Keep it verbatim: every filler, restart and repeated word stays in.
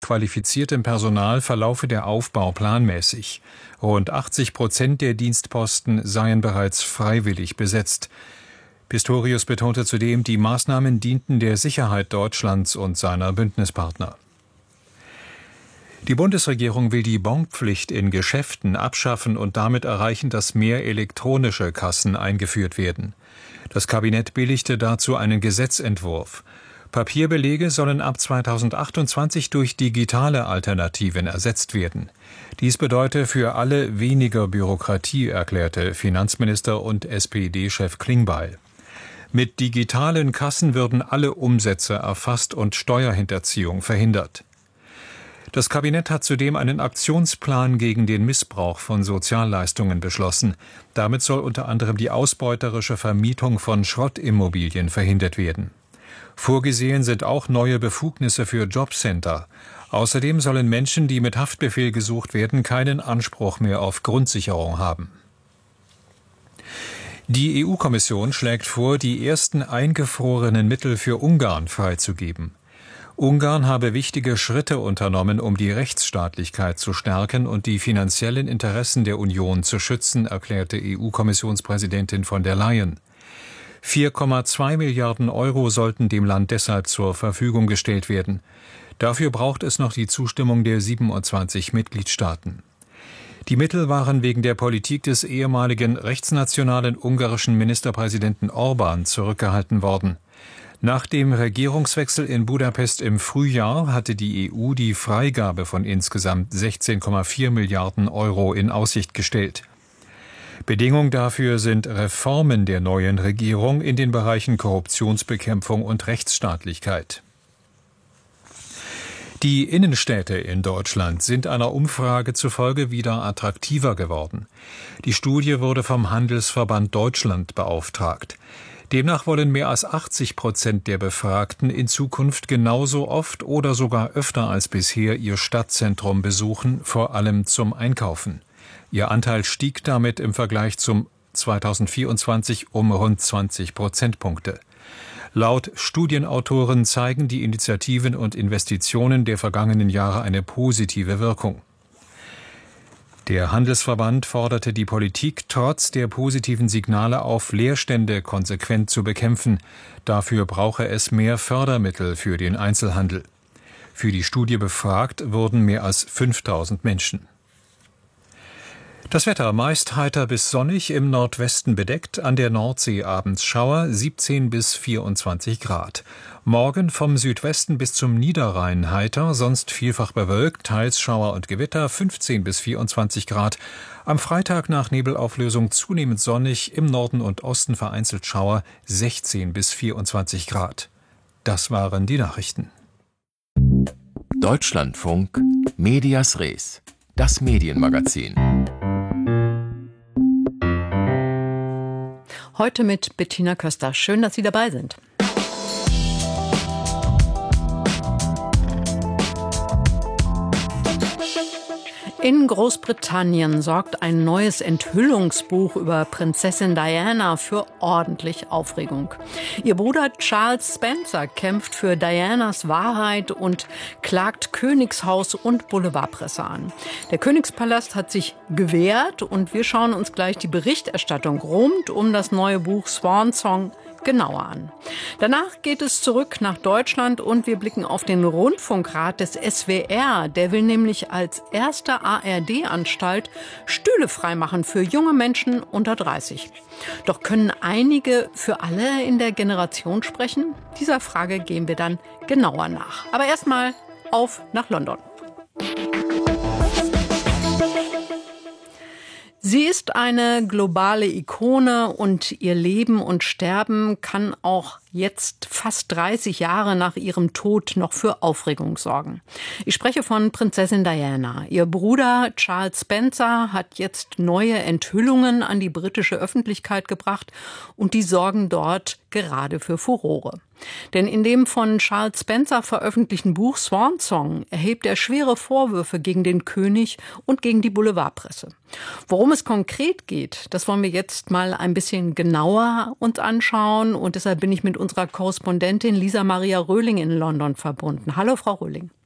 qualifiziertem Personal verlaufe der Aufbau planmäßig. Rund achtzig Prozent der Dienstposten seien bereits freiwillig besetzt. Pistorius betonte zudem, die Maßnahmen dienten der Sicherheit Deutschlands und seiner Bündnispartner. Die Bundesregierung will die Bonpflicht in Geschäften abschaffen und damit erreichen, dass mehr elektronische Kassen eingeführt werden. Das Kabinett billigte dazu einen Gesetzentwurf. Papierbelege sollen ab zweitausendachtundzwanzig durch digitale Alternativen ersetzt werden. Dies bedeute für alle weniger Bürokratie, erklärte Finanzminister und S P D-Chef Klingbeil. Mit digitalen Kassen würden alle Umsätze erfasst und Steuerhinterziehung verhindert. Das Kabinett hat zudem einen Aktionsplan gegen den Missbrauch von Sozialleistungen beschlossen. Damit soll unter anderem die ausbeuterische Vermietung von Schrottimmobilien verhindert werden. Vorgesehen sind auch neue Befugnisse für Jobcenter. Außerdem sollen Menschen, die mit Haftbefehl gesucht werden, keinen Anspruch mehr auf Grundsicherung haben. Die E U-Kommission schlägt vor, die ersten eingefrorenen Mittel für Ungarn freizugeben. Ungarn habe wichtige Schritte unternommen, um die Rechtsstaatlichkeit zu stärken und die finanziellen Interessen der Union zu schützen, erklärte E U-Kommissionspräsidentin von der Leyen. vier Komma zwei Milliarden Euro sollten dem Land deshalb zur Verfügung gestellt werden. Dafür braucht es noch die Zustimmung der siebenundzwanzig Mitgliedstaaten. Die Mittel waren wegen der Politik des ehemaligen rechtsnationalen ungarischen Ministerpräsidenten Orbán zurückgehalten worden. Nach dem Regierungswechsel in Budapest im Frühjahr hatte die E U die Freigabe von insgesamt sechzehn Komma vier Milliarden Euro in Aussicht gestellt. Bedingung dafür sind Reformen der neuen Regierung in den Bereichen Korruptionsbekämpfung und Rechtsstaatlichkeit. Die Innenstädte in Deutschland sind einer Umfrage zufolge wieder attraktiver geworden. Die Studie wurde vom Handelsverband Deutschland beauftragt. Demnach wollen mehr als achtzig Prozent der Befragten in Zukunft genauso oft oder sogar öfter als bisher ihr Stadtzentrum besuchen, vor allem zum Einkaufen. Ihr Anteil stieg damit im Vergleich zum zweitausendvierundzwanzig um rund zwanzig Prozentpunkte. Laut Studienautoren zeigen die Initiativen und Investitionen der vergangenen Jahre eine positive Wirkung. Der Handelsverband forderte die Politik, trotz der positiven Signale auf, Leerstände konsequent zu bekämpfen. Dafür brauche es mehr Fördermittel für den Einzelhandel. Für die Studie befragt wurden mehr als fünftausend Menschen. Das Wetter meist heiter bis sonnig, im Nordwesten bedeckt, an der Nordsee abends Schauer, siebzehn bis vierundzwanzig Grad. Morgen vom Südwesten bis zum Niederrhein heiter, sonst vielfach bewölkt, teils Schauer und Gewitter, fünfzehn bis vierundzwanzig Grad. Am Freitag nach Nebelauflösung zunehmend sonnig, im Norden und Osten vereinzelt Schauer, sechzehn bis vierundzwanzig Grad. Das waren die Nachrichten. Deutschlandfunk Medias Res, das Medienmagazin. Heute mit Bettina Köster. Schön, dass Sie dabei sind. In Großbritannien sorgt ein neues Enthüllungsbuch über Prinzessin Diana für ordentlich Aufregung. Ihr Bruder Charles Spencer kämpft für Dianas Wahrheit und klagt Königshaus und Boulevardpresse an. Der Königspalast hat sich gewehrt und wir schauen uns gleich die Berichterstattung rund um das neue Buch Swan Song genauer an. Danach geht es zurück nach Deutschland und wir blicken auf den Rundfunkrat des S W R. Der will nämlich als erste A R D-Anstalt Stühle freimachen für junge Menschen unter dreißig. Doch können einige für alle in der Generation sprechen? Dieser Frage gehen wir dann genauer nach. Aber erstmal auf nach London. Sie ist eine globale Ikone und ihr Leben und Sterben kann auch jetzt fast dreißig Jahre nach ihrem Tod noch für Aufregung sorgen. Ich spreche von Prinzessin Diana. Ihr Bruder Charles Spencer hat jetzt neue Enthüllungen an die britische Öffentlichkeit gebracht und die sorgen dort gerade für Furore. Denn in dem von Charles Spencer veröffentlichten Buch Swan Song erhebt er schwere Vorwürfe gegen den König und gegen die Boulevardpresse. Worum es konkret geht, das wollen wir jetzt mal ein bisschen genauer uns anschauen und deshalb bin ich mit unserer Korrespondentin Lisa Maria Röhling in London verbunden. Hallo, Frau Röhling.